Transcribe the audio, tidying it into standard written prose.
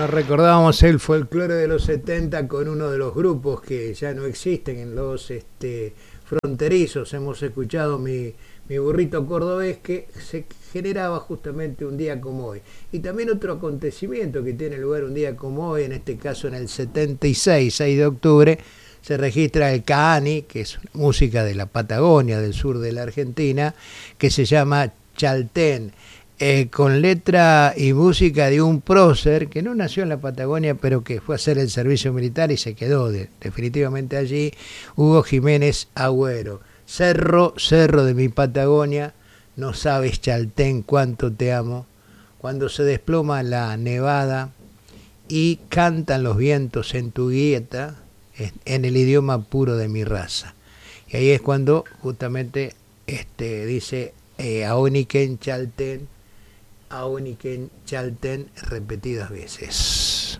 Bueno, recordábamos el folclore de los 70 con uno de los grupos que ya no existen en los fronterizos. Hemos escuchado mi burrito cordobés, que se generaba justamente un día como hoy. Y también otro acontecimiento que tiene lugar un día como hoy, en este caso en el 76, 6 de octubre, se registra el Kaani, que es música de la Patagonia, del sur de la Argentina, que se llama Chaltén. Con letra y música de un prócer que no nació en la Patagonia, pero que fue a hacer el servicio militar y se quedó definitivamente allí, Hugo Jiménez Agüero. Cerro, cerro de mi Patagonia, no sabes, Chaltén, cuánto te amo, cuando se desploma la nevada y cantan los vientos en tu guieta, en el idioma puro de mi raza. Y ahí es cuando justamente dice Aoniken Chaltén, repetidas veces.